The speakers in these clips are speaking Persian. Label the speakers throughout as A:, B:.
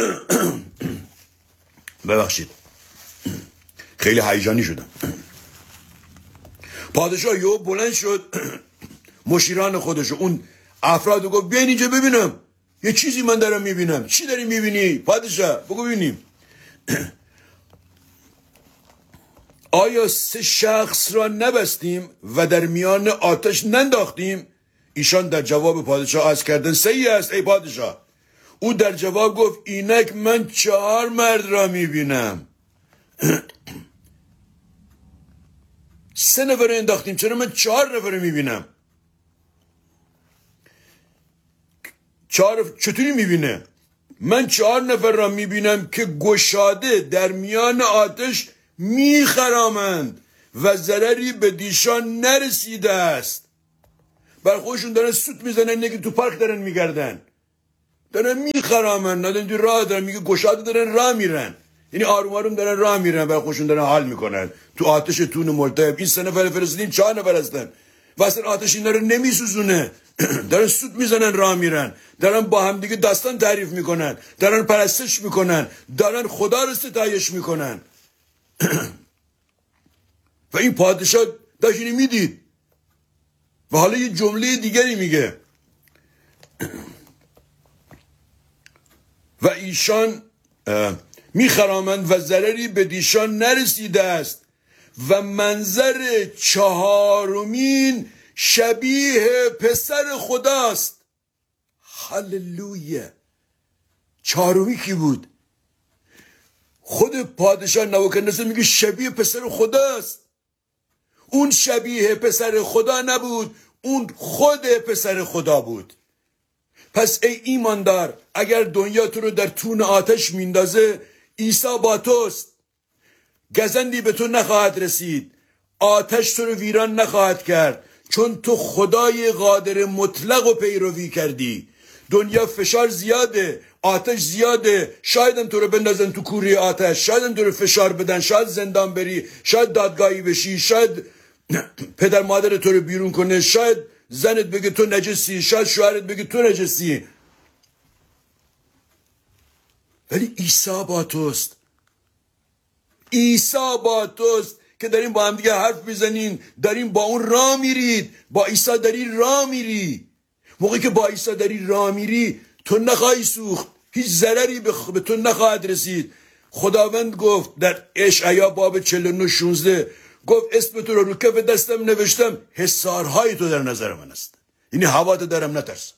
A: ببخشید خیلی هیجانی شدم. پادشاه یهو بلند شد، مشیران خودشو، اون افرادو گفت بیاین اینجا ببینم، یه چیزی من دارم میبینم. چی داری میبینی پادشاه؟ بگو ببینیم. آیا 3 شخص را نبستیم و در میان آتش ننداختیم؟ ایشان در جواب پادشاه عرض کردن صحیح است ای پادشاه. او در جواب گفت اینک من 4 مرد را میبینم. 3 نفر انداختیم، چرا من 4 نفر میبینم؟ 4 چطوری میبینه؟ من 4 نفر را میبینم که گشاده در میان آتش میخرامند و ضرری به دیشان نرسیده است. بر خودشون دارن سوت میزنن، نگه تو پارک دارن میگردن، دارن میخرامن، ندارن راه دارن، میگه گشاده دارن راه میرن، یعنی آروم آروم دارن راه میرن، بر خودشون دارن حال میکنن تو آتش تون ملتهب. این 3 نفر فرستادیم 4 نفر هستن و اصلا آتش اینا رو نمیسوزونه. دارن سوت میزنن راه میرن، دارن با هم دیگه داستان تعریف میکنن، دارن پرستش میکنن، دارن خدا رو ستایش میکنن. و این پادشاه داشت اینو میدید و حالا یه جمله دیگری میگه و ایشان میخرامند و ضرری به دیشان نرسیده است و منظر 4مین شبیه پسر خداست. هللویا. 4می کی بود؟ خود پادشاه نبوکدنصر میگه شبیه پسر خداست. اون شبیه پسر خدا نبود، اون خود پسر خدا بود. پس ای ایماندار، اگر دنیا تو رو در تون آتش میندازه، عیسی با توست. گزندی به تو نخواهد رسید، آتش تو رو ویران نخواهد کرد، چون تو خدای قادر مطلق رو پیروی کردی. دنیا فشار زیاده، آتش زیاده، شایدم تو رو بندازن تو کوره آتش، شایدم تو رو فشار بدن، شاید زندان بری، شاید دادگاهی بشی، شاید پدر مادر تو رو بیرون کنه، شاید زنت بگه تو نجسی، شاید شوهرت بگه تو نجسی. ولی عیسی با توست. عیسی با توست که داریم با هم دیگه حرف بزنین، داریم با اون راه میرید، با عیسی داری راه میری. موقعی که با عیسی داری راه میری تو نخواهی سوخت، هیچ ضرری به تو نخواهد رسید. خداوند گفت در اشعیا باب 49:16 گفت اسم تو رو کف دستم نوشتم، حصارهای تو در نظر من است، یعنی هوا تو دارم، نترس.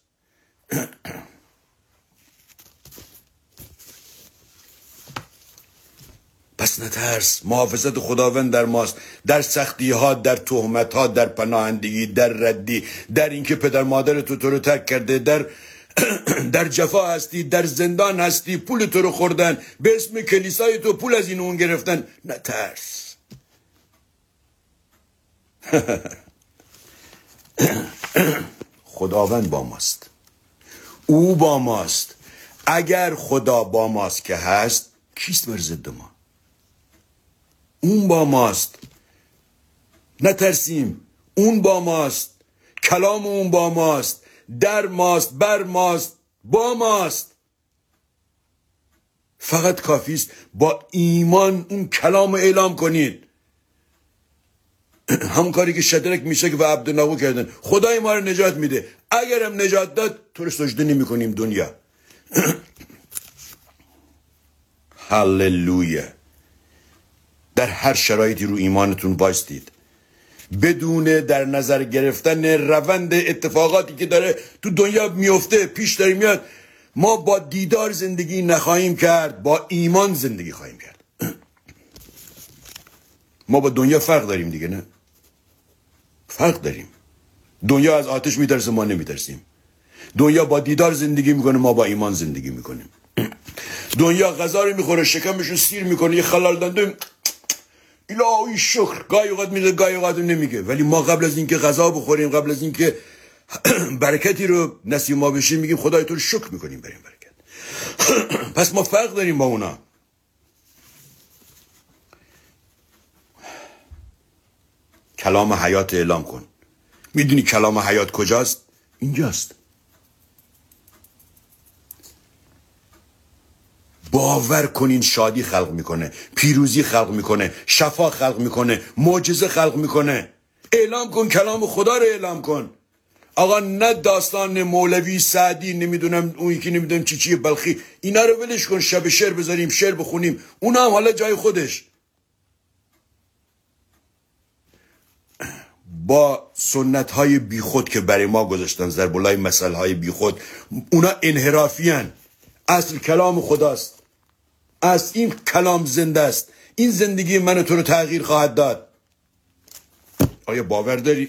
A: پس نترس، محافظت خداوند در ماست، در سختی ها، در تهمت ها، در پناهندگی، در ردی، در اینکه پدر مادر تو رو ترک کرده، در جفا هستی، در زندان هستی، پول تو رو خوردن، به اسم کلیسای تو پول از این اون گرفتن. نترس. خداوند با ماست، او با ماست. اگر خدا با ماست که هست، کیست بر ضد ما؟ اون با ماست، نترسیم. اون با ماست، کلام اون با ماست، در ماست، بر ماست، با ماست. فقط کافیست با ایمان اون کلام اعلام کنید. همون کاری که شدرک میشک و عبدالناغو کردن. خدای ما رو نجات میده، اگرم نجات داد تو رو سجده نمی کنیم دنیا. هللویا. در هر شرایطی رو ایمانتون بایستید، بدون در نظر گرفتن روند اتفاقاتی که داره تو دنیا میفته، پیش داری میاد. ما با دیدار زندگی نخواهیم کرد، با ایمان زندگی خواهیم کرد. ما با دنیا فرق داریم دیگه، نه؟ فرق داریم. دنیا از آتش میترسه، ما نمیترسیم. دنیا با دیدار زندگی میکنه، ما با ایمان زندگی میکنیم. دنیا غذا رو میخوره، شکمشو سیر میکنه، یه خلال دنده الهی شکر، گاهی اوقات میگه گاهی اوقات نمیگه. ولی ما قبل از اینکه غذا بخوریم، قبل از اینکه برکتی رو نصیب ما بشیم، میگیم خدای تو رو شکر میکنیم بر این برکت. پس ما فرق داریم با اونا. کلام حیات اعلام کن. میدونی کلام حیات کجاست؟ اینجاست. باور کنین شادی خلق میکنه، پیروزی خلق میکنه، شفا خلق میکنه، معجزه خلق میکنه. اعلام کن، کلام خدا رو اعلام کن. آقا نه داستان مولوی سعدی، نمیدونم اون یکی نمیدونم چی بلخی، اینا رو ولش کن. شب شعر بذاریم، شعر بخونیم، اونا هم حالا جای خودش. با سنت های بیخود که برای ما گذاشتن، ضرب‌الله مثل های بیخود، اونا انحرافی هن. اصل کلام خداست، اصل این کلام زنده است. این زندگی من و تو رو تغییر خواهد داد. آیا باور داری؟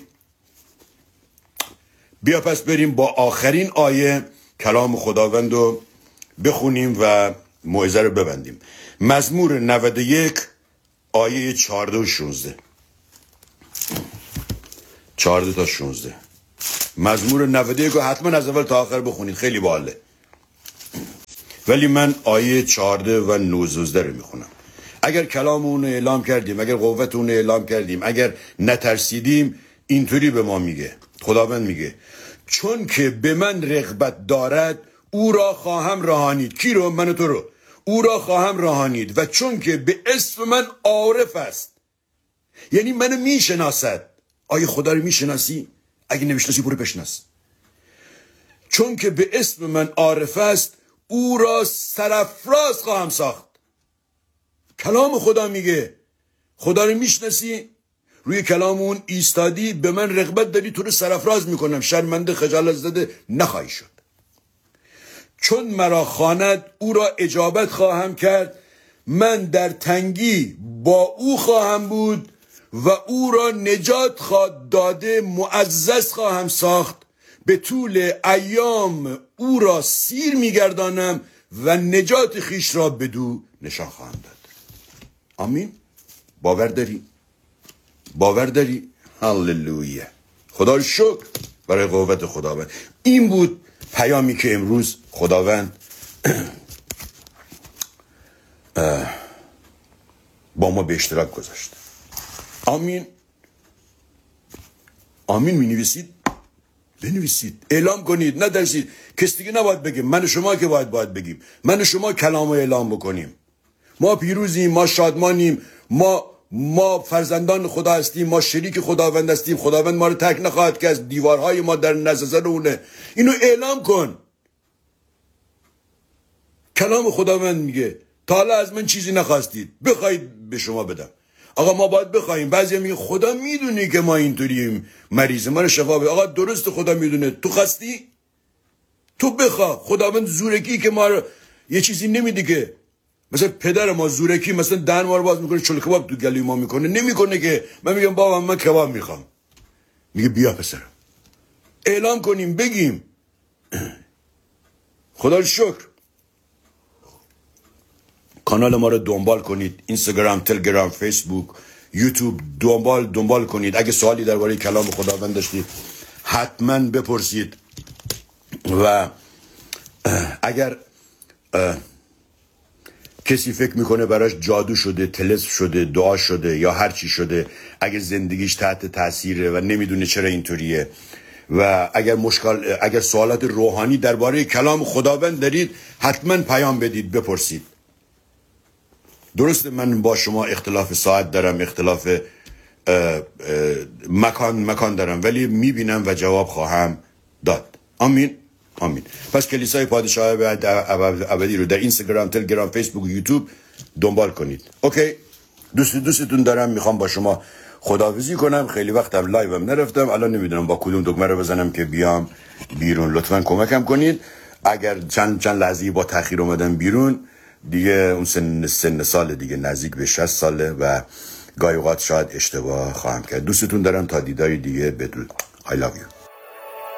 A: بیا پس بریم با آخرین آیه کلام خداوند رو بخونیم و موعظه رو ببندیم. مزمور 91 آیه 14 و 16. 14 تا 16. مزمور 91 رو حتما از اول تا آخر بخونید، خیلی باحاله. ولی من آیه 14 و 19 رو میخونم. اگر کلام اون اعلام کردیم، اگر قوت اون اعلام کردیم، اگر نترسیدیم، اینطوری به ما میگه، خداوند میگه چون که به من رغبت دارد او را خواهم رهانید. کی رو؟ من و تو رو. او را خواهم رهانید و چون که به اسم من عارف است، یعنی منو میشناسد. آیا خدا رو میشناسی؟ اگه نمیشناسی برو بشناس. چون که به اسم من عارف است او را سرافراز خواهم ساخت. کلام خدا میگه. خدا رو میشناسی؟ روی کلام اون ایستادی، به من رغبت داری، تو رو سرافراز میکنم، شرمنده خجالت زده نخواهی شد. چون مرا خواند او را اجابت خواهم کرد، من در تنگی با او خواهم بود و او را نجات خواهد داده، معزز خواهم ساخت. به طول ایام او را سیر میگردانم و نجات خیش را بدو نشان خواهم داد. آمین. باور داری؟ باور داری؟ هللویا. خدا رو شکر برای قوت خداوند. این بود پیامی که امروز خداوند با ما به اشتراک گذاشت. آمین. آمین. می نویسید؟ بنویسید، اعلام کنید، ندرسید. کس دیگه نباید بگیم، من و شما که باید بگیم. من و شما کلام رو اعلام بکنیم. ما پیروزیم، ما شادمانیم، ما فرزندان خدا هستیم، ما شریک خداوند هستیم. خداوند ما رو ترک نخواهد که از دیوارهای ما در نظر اونه. اینو اعلام کن. کلام خداوند میگه تا حالا از من چیزی نخواستید، بخواید به شما بدم. آقا ما باید بخوایم. بعضی میگه خدا میدونه که ما اینطوریم، مریض ما رو شفا بده. آقا درست، خدا میدونه. تو خواستی؟ تو بخوا. خداوند زورکی که ما رو یه چیزی نمیده که. مثلا پدر ما زورکی مثلا دهن ما رو باز میکنه، چلو کباب تو گلوی ما میکنه. نمیکنه که. من میگم بابا من کباب میخوام، میگه بیا پسرم. اعلام کنیم، بگیم. خدا رو شکر. کانال ما رو دنبال کنید. اینستاگرام، تلگرام، فیسبوک، یوتیوب دنبال کنید. اگه سوالی درباره کلام خداوند داشتید حتما بپرسید. و اگر کسی فکر میکنه براش جادو شده، طلسم شده، دعا شده یا هر چی شده، اگه زندگیش تحت تاثیره و نمیدونه چرا اینطوریه، و اگر سوالات روحانی درباره کلام خداوند دارید، حتما پیام بدید، بپرسید. درسته من با شما اختلاف ساعت دارم، اختلاف مکان دارم، ولی میبینم و جواب خواهم داد. آمین. آمین. پس کلیسای پادشاه ابدی رو در اینستاگرام، تلگرام، فیسبوک و یوتیوب دنبال کنید. اوکی؟ دوستتون دارم. میخوام با شما خداحافظی کنم. خیلی وقتم لایوم نرفتم. الان نمیدونم با کدوم دکمه رو بزنم که بیام بیرون. لطفاً کمکم کنید. اگر چند لحظه با تاخیر اومدم بیرون، دیگه اون سن سال دیگه نزدیک به 60 ساله و گاهی اوقات شاید اشتباه خواهم کرد. دوستتون دارم. تا دیداری دیگه. بدرود. I love you.